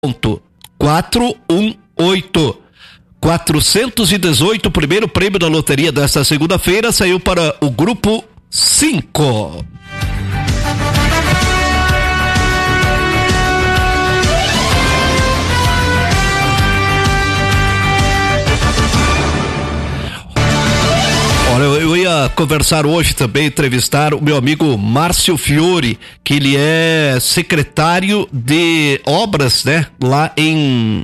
418. 418, o primeiro prêmio da loteria desta segunda-feira saiu para o grupo 5. Olha, eu ia conversar hoje também, entrevistar o meu amigo Márcio Fiore, que ele é secretário de obras, né, lá em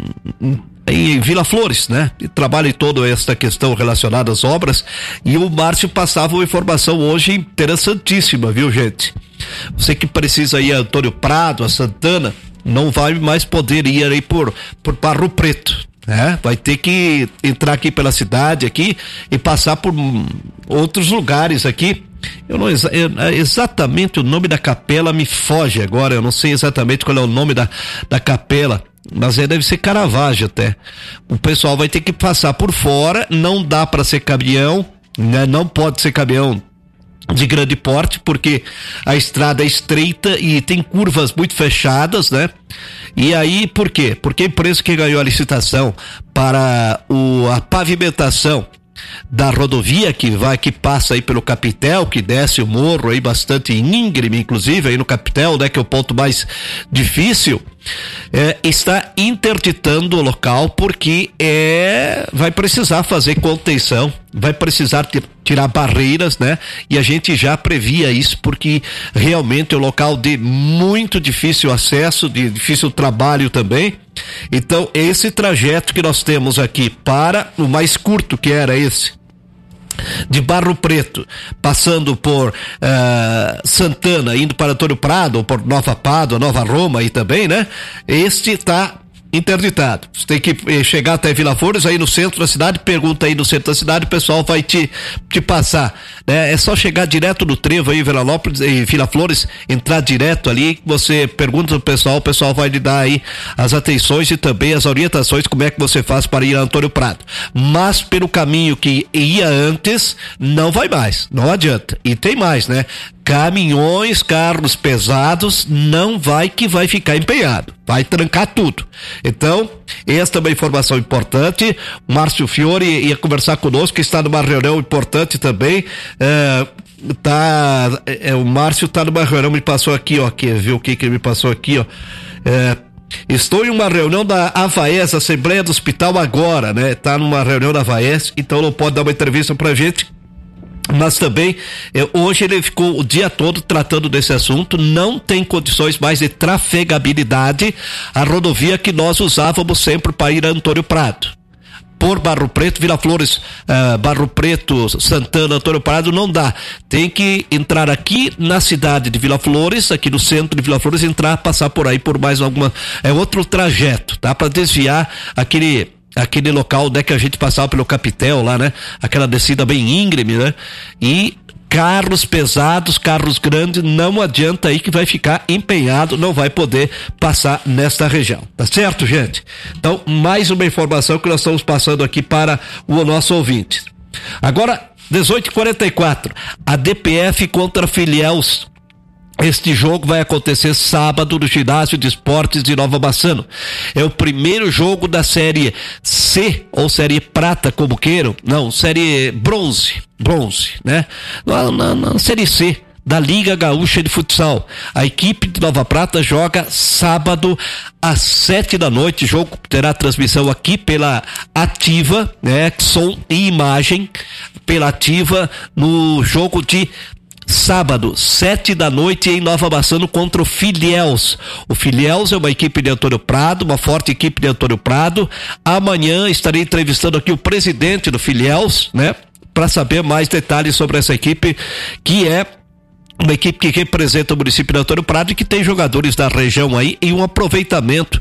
Vila Flores, né? E trabalha em toda esta questão relacionada às obras. E o Márcio passava uma informação hoje interessantíssima, viu, gente? Você que precisa ir a Antônio Prado, a Santana, não vai mais poder ir aí por Barro Preto, né? Vai ter que entrar aqui pela cidade aqui e passar por outros lugares aqui. Eu não exatamente o nome da capela me foge agora, eu não sei exatamente qual é o nome da capela. Mas deve ser Caravaggio até. O pessoal vai ter que passar por fora, não dá para ser caminhão, né? Não pode ser caminhão de grande porte, porque a estrada é estreita e tem curvas muito fechadas, né? E aí, por quê? Porque a empresa que ganhou a licitação para a pavimentação da rodovia que passa aí pelo Capitel, que desce o morro aí bastante íngreme, inclusive aí no Capitel, né, que é o ponto mais difícil, está interditando o local porque vai precisar fazer contenção, vai precisar tirar barreiras, né? E a gente já previa isso porque realmente é um local de muito difícil acesso, de difícil trabalho também. Então, esse trajeto que nós temos aqui para o mais curto, que era esse, de Barro Preto, passando por Santana, indo para Antônio Prado, ou por Nova Pádua, Nova Roma aí também, né? Este está interditado. Você tem que chegar até Vila Flores, aí no centro da cidade, pergunta aí no centro da cidade, o pessoal vai te passar, né? É só chegar direto no trevo aí, em Vila Flores, entrar direto ali, você pergunta ao pessoal, o pessoal vai lhe dar aí as atenções e também as orientações, como é que você faz para ir a Antônio Prado. Mas pelo caminho que ia antes, não vai mais, não adianta. E tem mais, né? Caminhões, carros pesados, não vai ficar empenhado, vai trancar tudo. Então, esta é uma informação importante. O Márcio Fiore ia conversar conosco, está numa reunião importante também. O Márcio está numa reunião, me passou aqui, ó, quer ver o que ele me passou aqui, ó. Estou em uma reunião da AVAES, Assembleia do Hospital agora, né? Tá numa reunião da AVAES, então não pode dar uma entrevista pra gente. Mas também, hoje ele ficou o dia todo tratando desse assunto, não tem condições mais de trafegabilidade a rodovia que nós usávamos sempre para ir a Antônio Prado. Por Barro Preto, Vila Flores, Barro Preto, Santana, Antônio Prado, não dá. Tem que entrar aqui na cidade de Vila Flores, aqui no centro de Vila Flores, passar por aí por mais alguma, outro trajeto, tá? Para desviar aquele local, né, que a gente passava pelo Capitel lá, né? Aquela descida bem íngreme, né? E carros pesados, carros grandes, não adianta aí que vai ficar empenhado, não vai poder passar nesta região, tá certo, gente? Então, mais uma informação que nós estamos passando aqui para o nosso ouvinte. Agora, 18h44, a DPF contra Filiéus. Este jogo vai acontecer sábado no Ginásio de Esportes de Nova Bassano. É o primeiro jogo da Série C, ou Série Prata, como queiram. Não, Série Bronze, né? Na Série C da Liga Gaúcha de Futsal. A equipe de Nova Prata joga sábado às 19h. O jogo terá transmissão aqui pela Ativa, né? Som e imagem pela Ativa no jogo de sábado, 19h em Nova Bassano contra o Filiéus. O Filiéus é uma equipe de Antônio Prado, uma forte equipe de Antônio Prado. Amanhã estarei entrevistando aqui o presidente do Filiéus, né? Para saber mais detalhes sobre essa equipe, que é uma equipe que representa o município de Antônio Prado e que tem jogadores da região aí e um aproveitamento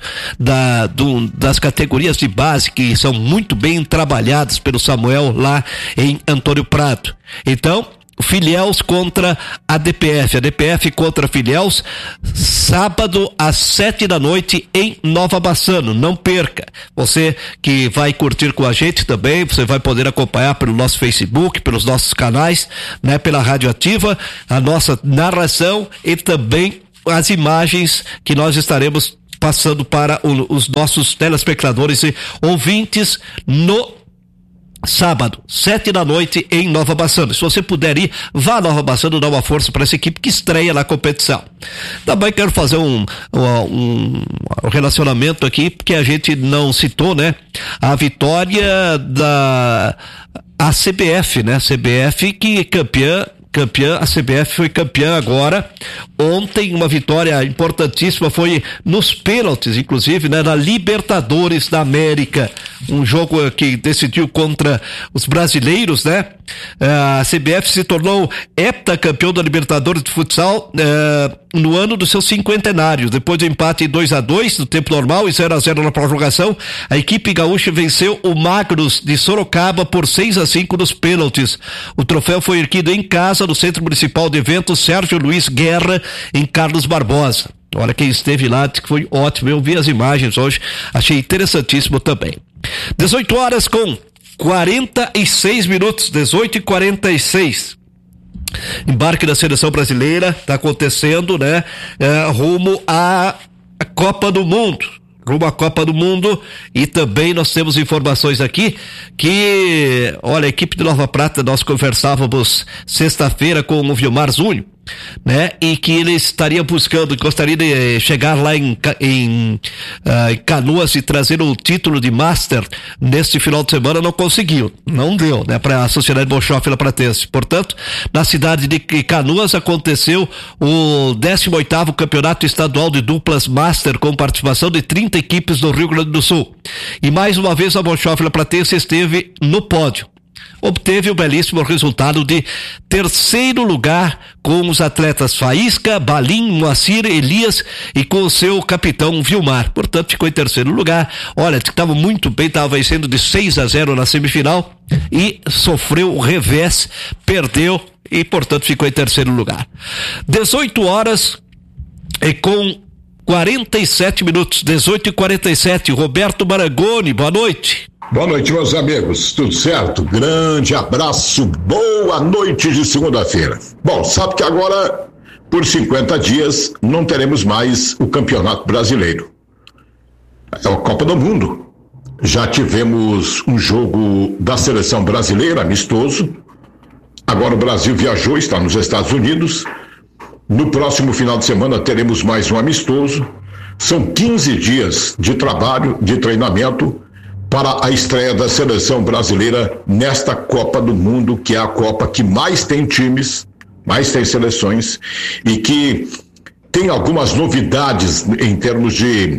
das categorias de base que são muito bem trabalhadas pelo Samuel lá em Antônio Prado. Então, Filiéus contra a DPF contra Filiéus, sábado às 19h em Nova Bassano, não perca. Você que vai curtir com a gente também, você vai poder acompanhar pelo nosso Facebook, pelos nossos canais, né, pela Rádio Ativa, a nossa narração e também as imagens que nós estaremos passando para os nossos telespectadores e ouvintes no sábado, 7h em Nova Bassano. Se você puder ir, vá a Nova Bassano, dar uma força para essa equipe que estreia na competição. Também quero fazer um relacionamento aqui, porque a gente não citou, né? A vitória da CBF, né? CBF que campeã, a CBF foi campeã agora. Ontem uma vitória importantíssima, foi nos pênaltis, inclusive, né, na Libertadores da América, um jogo que decidiu contra os brasileiros, né? A CBF se tornou heptacampeão da Libertadores de futsal no ano do seu cinquentenário. Depois do empate em 2-2 no tempo normal e 0-0 na prorrogação, a equipe gaúcha venceu o Magnus de Sorocaba por 6-5 nos pênaltis. O troféu foi erguido em casa no Centro Municipal de Eventos Sérgio Luiz Guerra, em Carlos Barbosa. Olha, quem esteve lá disse que foi ótimo. Eu vi as imagens hoje, achei interessantíssimo também. 18h com 46 minutos, 18h46. Embarque da seleção brasileira, está acontecendo, né? Rumo à Copa do Mundo. E também nós temos informações aqui que, olha, a equipe de Nova Prata, nós conversávamos sexta-feira com o Vilmar Zúñio, né? E que ele estaria buscando, gostaria de chegar lá em Canoas e trazer o título de Master neste final de semana, não conseguiu, não deu, né? Para a Sociedade Bonchoff Pratense. Portanto, na cidade de Canoas aconteceu o 18º Campeonato Estadual de Duplas Master, com participação de 30 equipes do Rio Grande do Sul. E mais uma vez a Bonchoff Pratense esteve no pódio. Obteve o belíssimo resultado de terceiro lugar com os atletas Faísca, Balim, Moacir, Elias e com o seu capitão Vilmar. Portanto, ficou em terceiro lugar. Olha, estava muito bem, estava vencendo de 6-0 na semifinal e sofreu o revés, perdeu e, portanto, ficou em terceiro lugar. 18h e com 47 minutos, 18h47. Roberto Marangoni, boa noite. Boa noite, meus amigos, tudo certo? Grande abraço, boa noite de segunda-feira. Bom, sabe que agora, por 50 dias, não teremos mais o Campeonato Brasileiro. É a Copa do Mundo. Já tivemos um jogo da seleção brasileira, amistoso. Agora o Brasil viajou, está nos Estados Unidos. No próximo final de semana teremos mais um amistoso. São 15 dias de trabalho, de treinamento, para a estreia da seleção brasileira nesta Copa do Mundo, que é a Copa que mais tem times, mais tem seleções e que tem algumas novidades em termos de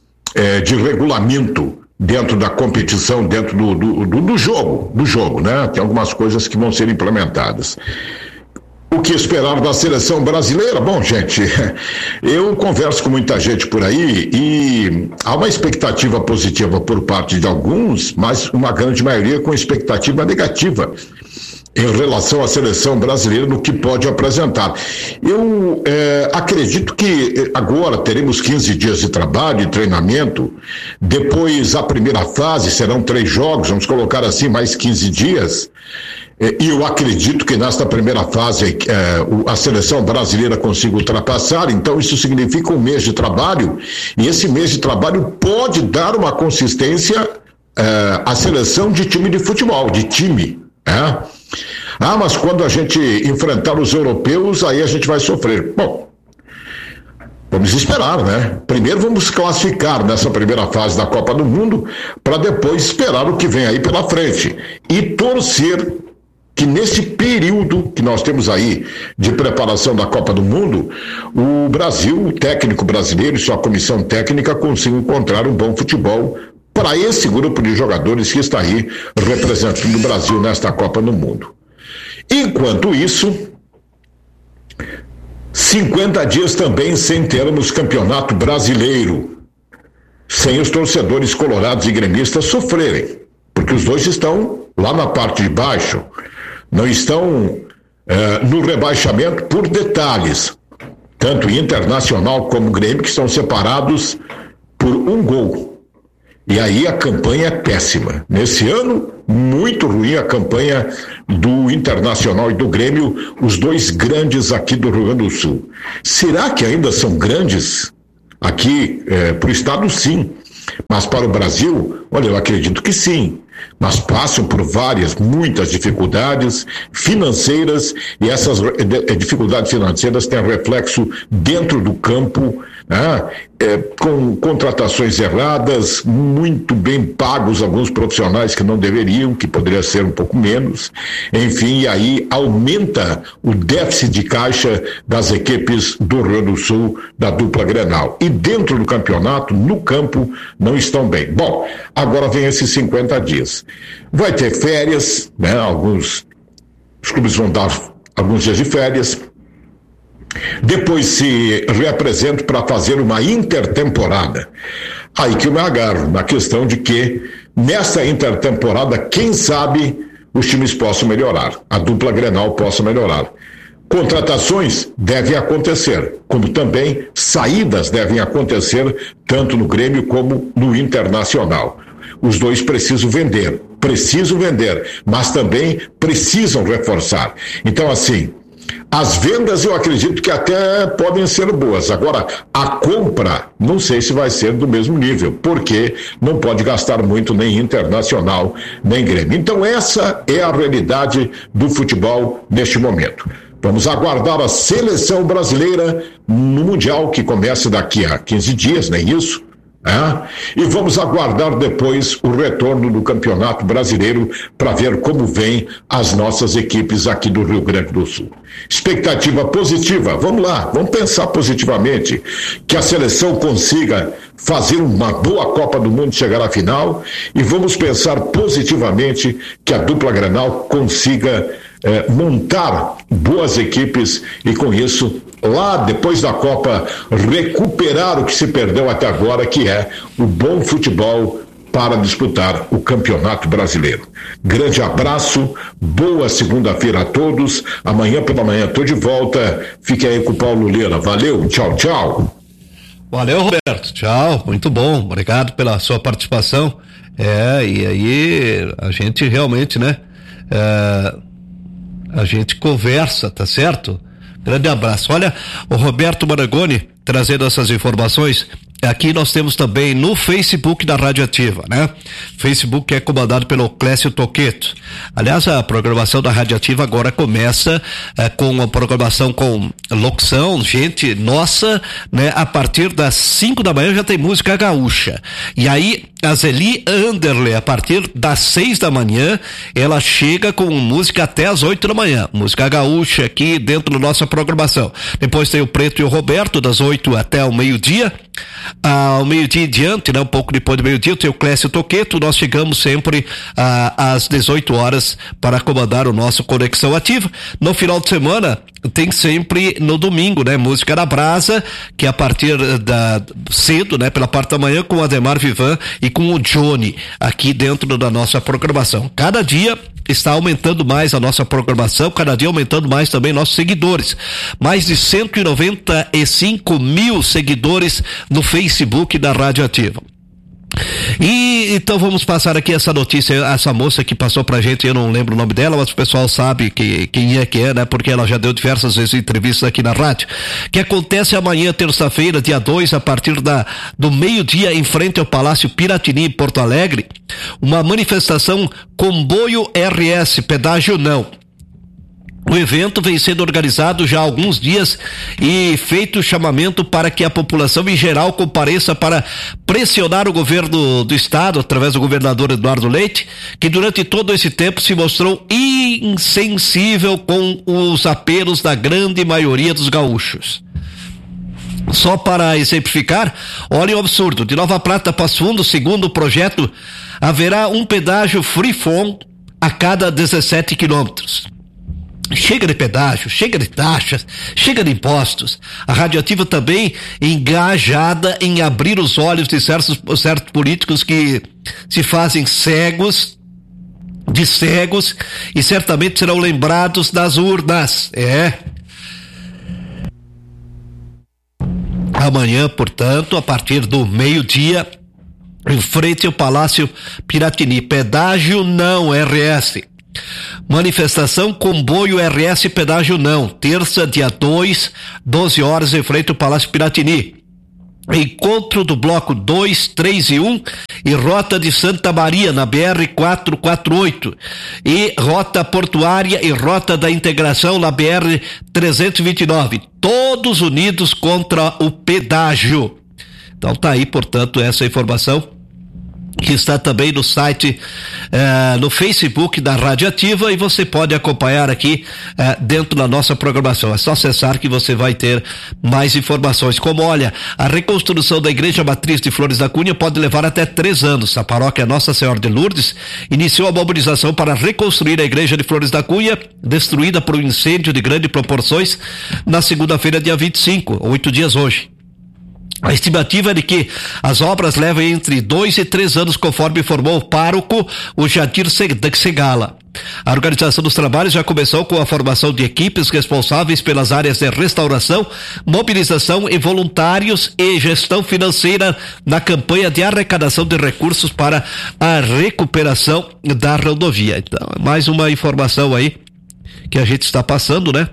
regulamento dentro da competição, dentro do jogo, né? Tem algumas coisas que vão ser implementadas. O que esperar da seleção brasileira? Bom, gente, eu converso com muita gente por aí e há uma expectativa positiva por parte de alguns, mas uma grande maioria com expectativa negativa em relação à seleção brasileira no que pode apresentar. Eu acredito que agora teremos 15 dias de trabalho e treinamento, depois a primeira fase serão 3 jogos, vamos colocar assim, mais 15 dias. E eu acredito que nesta primeira fase a seleção brasileira consiga ultrapassar, então isso significa um mês de trabalho, e esse mês de trabalho pode dar uma consistência à seleção de time de futebol, de time. Mas quando a gente enfrentar os europeus, aí a gente vai sofrer. Bom, vamos esperar, né? Primeiro vamos classificar nessa primeira fase da Copa do Mundo, para depois esperar o que vem aí pela frente. E torcer que nesse período que nós temos aí de preparação da Copa do Mundo, o Brasil, o técnico brasileiro e sua comissão técnica consigam encontrar um bom futebol para esse grupo de jogadores que está aí representando o Brasil nesta Copa do Mundo. Enquanto isso, 50 dias também sem termos campeonato brasileiro, sem os torcedores colorados e gremistas sofrerem, porque os dois estão lá na parte de baixo, não estão no rebaixamento por detalhes, tanto Internacional como Grêmio, que estão separados por 1 gol. E aí a campanha é péssima. Nesse ano, muito ruim a campanha do Internacional e do Grêmio, os dois grandes aqui do Rio Grande do Sul. Será que ainda são grandes? Aqui, para o Estado, sim. Mas para o Brasil, olha, eu acredito que sim. Mas passam por muitas dificuldades financeiras, e essas dificuldades financeiras têm reflexo dentro do campo, né? Com contratações erradas, muito bem pagos alguns profissionais que não deveriam, que poderia ser um pouco menos, enfim, e aí aumenta o déficit de caixa das equipes do Rio Grande do Sul, da dupla Grenal. E dentro do campeonato, no campo, não estão bem. Bom, agora vem esses 50 dias. Vai ter férias, né? Os clubes vão dar alguns dias de férias. Depois se reapresentam para fazer uma intertemporada. Aí que eu me agarro na questão de que nessa intertemporada, quem sabe os times possam melhorar, a dupla Grenal possa melhorar. Contratações devem acontecer, como também saídas devem acontecer, tanto no Grêmio como no Internacional. Os dois precisam vender, mas também precisam reforçar. Então, assim, as vendas eu acredito que até podem ser boas. Agora, a compra, não sei se vai ser do mesmo nível, porque não pode gastar muito nem Internacional, nem Grêmio. Então, essa é a realidade do futebol neste momento. Vamos aguardar a seleção brasileira no Mundial, que começa daqui a 15 dias, nem isso? E vamos aguardar depois o retorno do Campeonato Brasileiro para ver como vêm as nossas equipes aqui do Rio Grande do Sul. Expectativa positiva, vamos lá, vamos pensar positivamente, que a seleção consiga fazer uma boa Copa do Mundo, chegar à final, e vamos pensar positivamente que a dupla Grenal consiga montar boas equipes e com isso, lá depois da Copa, recuperar o que se perdeu até agora, que é o bom futebol para disputar o Campeonato Brasileiro. Grande abraço, boa segunda-feira a todos, amanhã pela manhã estou de volta, fique aí com o Paulo Lira, valeu, tchau, tchau. Valeu, Roberto, tchau, muito bom, obrigado pela sua participação. E aí a gente realmente, né, a gente conversa, tá certo? Grande abraço. Olha, o Roberto Marangoni trazendo essas informações. Aqui nós temos também no Facebook da Rádio Ativa, né? Facebook é comandado pelo Clécio Toqueto. Aliás, a programação da Rádio Ativa agora começa com a programação com locução, gente nossa, né? A partir das 5 da manhã já tem música gaúcha. E aí, a Zeli Anderle, a partir das 6 da manhã, ela chega com música até as 8 da manhã. Música gaúcha aqui dentro da nossa programação. Depois tem o Preto e o Roberto, das 8 até o meio-dia. Ao meio-dia em diante, né? Um pouco depois do meio-dia, tem o Clécio Toqueto. Nós chegamos sempre às 18 horas para comandar o nosso Conexão Ativa. No final de semana, tem sempre no domingo, né? Música na Brasa, que é a partir cedo, né? Pela parte da manhã, com o Ademar Vivan e com o Johnny, aqui dentro da nossa programação. Cada dia está aumentando mais a nossa programação, cada dia aumentando mais também nossos seguidores. Mais de 195 mil seguidores no Facebook da Rádio Ativa. E então vamos passar aqui essa notícia, essa moça que passou pra gente, eu não lembro o nome dela, mas o pessoal sabe quem é, né? Porque ela já deu diversas vezes entrevistas aqui na rádio. Que acontece amanhã, terça-feira, dia 2, a partir do meio-dia, em frente ao Palácio Piratini, em Porto Alegre, uma manifestação Comboio RS, pedágio não. O evento vem sendo organizado já há alguns dias e feito o chamamento para que a população em geral compareça para pressionar o governo do estado, através do governador Eduardo Leite, que durante todo esse tempo se mostrou insensível com os apelos da grande maioria dos gaúchos. Só para exemplificar, olha o absurdo, de Nova Prata a Passo Fundo, segundo o projeto, haverá um pedágio free-form a cada 17 quilômetros. Chega de pedágio, chega de taxas, chega de impostos. A Rádio Ativa também engajada em abrir os olhos de certos políticos que se fazem cegos e certamente serão lembrados das urnas. Amanhã, portanto, a partir do meio-dia, em frente ao Palácio Piratini, pedágio não, RS. Manifestação Comboio RS, pedágio não. Terça, dia 2, 12 horas, em frente ao Palácio Piratini. encontro do bloco 2, 3 e 1 e rota de Santa Maria na BR 448 e rota portuária e rota da integração na BR 329, todos unidos contra o pedágio. Então tá aí, portanto, essa informação que está também no site, no Facebook da Rádio Ativa, e você pode acompanhar aqui dentro da nossa programação. É só acessar que você vai ter mais informações. Como, olha, a reconstrução da Igreja Matriz de Flores da Cunha pode levar até 3 anos. A paróquia Nossa Senhora de Lourdes iniciou a mobilização para reconstruir a Igreja de Flores da Cunha, destruída por um incêndio de grandes proporções, na segunda-feira, dia 25, 8 dias hoje. A estimativa é de que as obras levam entre 2 e 3 anos, conforme informou o pároco, o Jadir Segala. A organização dos trabalhos já começou com a formação de equipes responsáveis pelas áreas de restauração, mobilização e voluntários e gestão financeira na campanha de arrecadação de recursos para a recuperação da rodovia. Então, mais uma informação aí que a gente está passando, né?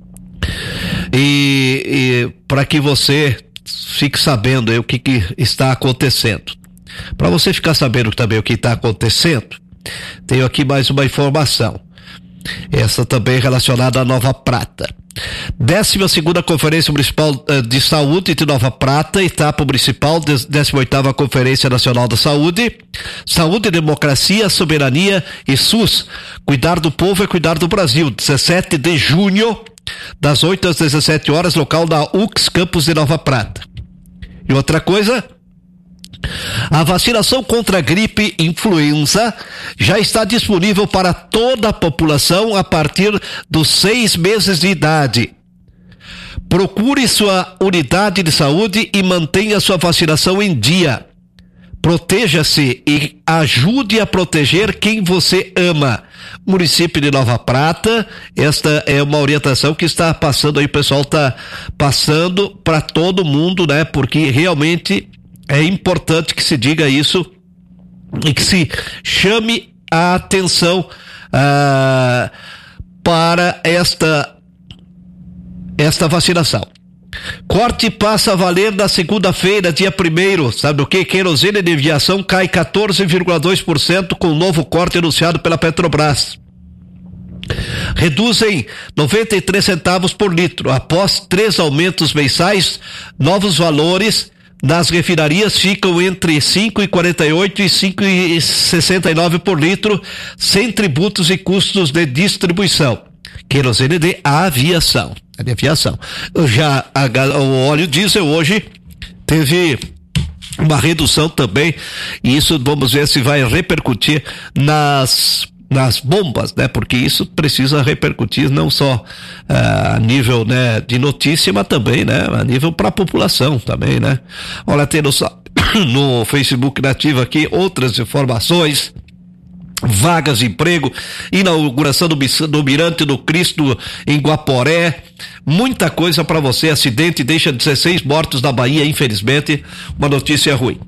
E para que você fique sabendo aí o que está acontecendo. Para você ficar sabendo também o que está acontecendo, tenho aqui mais uma informação. Essa também relacionada à Nova Prata. 12ª Conferência Municipal de Saúde de Nova Prata, etapa municipal, 18ª Conferência Nacional da Saúde, Saúde, Democracia, Soberania e SUS. Cuidar do povo é cuidar do Brasil. 17 de junho, das 8 às 17 horas, local da UX Campus de Nova Prata. E outra coisa, a vacinação contra a gripe influenza já está disponível para toda a população a partir dos 6 meses de idade. Procure sua unidade de saúde e mantenha sua vacinação em dia. Proteja-se e ajude a proteger quem você ama. Município de Nova Prata, esta é uma orientação que está passando aí, o pessoal está passando para todo mundo, né? Porque realmente é importante que se diga isso e que se chame a atenção para esta vacinação. Corte passa a valer na segunda-feira, dia 1º. Sabe o que? Querosene de aviação cai 14,2% com o novo corte anunciado pela Petrobras. Reduzem 93 centavos por litro. Após 3 aumentos mensais, novos valores nas refinarias ficam entre 5,48 e 5,69 por litro, sem tributos e custos de distribuição. Querosene de aviação. De aviação. Já o óleo diesel hoje teve uma redução também, e isso vamos ver se vai repercutir nas bombas, né? Porque isso precisa repercutir não só a nível, né, de notícia, mas também, né, a nível para a população também, né? Olha, tem no Facebook Nativa aqui outras informações. Vagas de emprego, inauguração do Mirante do Cristo em Guaporé, muita coisa para você. Acidente deixa 16 mortos na Bahia, infelizmente, uma notícia ruim.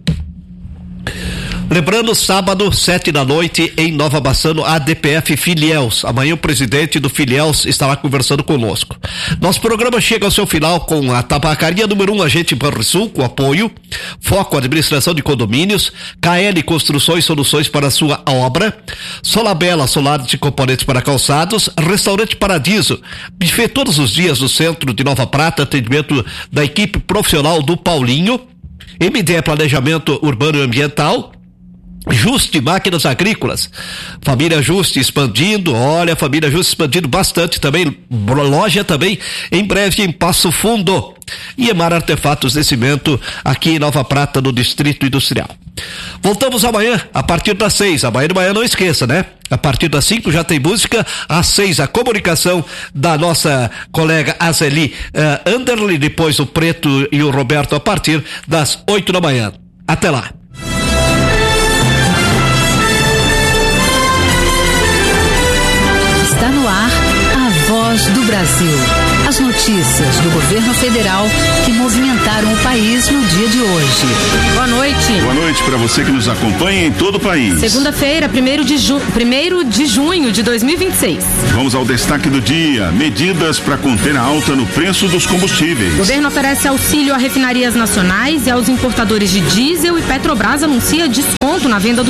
Lembrando, sábado, 7 da noite, em Nova Bassano, ADPF Filiels. Amanhã o presidente do Filiels estará conversando conosco. Nosso programa chega ao seu final com a tabacaria número 1, Agente Banrisul, com apoio, Foco Administração de Condomínios, KL Construções e Soluções para a sua obra, Solabela Solares e Componentes para Calçados, Restaurante Paradiso, buffet todos os dias no centro de Nova Prata, atendimento da equipe profissional do Paulinho, MDE Planejamento Urbano e Ambiental, Juste Máquinas Agrícolas, Família Juste expandindo, olha, Família Juste expandindo bastante também, loja também em breve em Passo Fundo, e Emar Artefatos de Cimento aqui em Nova Prata, no Distrito Industrial. Voltamos amanhã a partir das 6, amanhã de manhã não esqueça, né? A partir das 5 já tem música, às 6 a comunicação da nossa colega Azeli Anderle, depois o Preto e o Roberto a partir das 8 da manhã. Até lá. Está no ar a Voz do Brasil. As notícias do governo federal que movimentaram o país no dia de hoje. Boa noite. Boa noite para você que nos acompanha em todo o país. Segunda-feira, 1º de junho de 2026. Vamos ao destaque do dia. Medidas para conter a alta no preço dos combustíveis. O governo oferece auxílio a refinarias nacionais e aos importadores de diesel e Petrobras anuncia desconto na venda do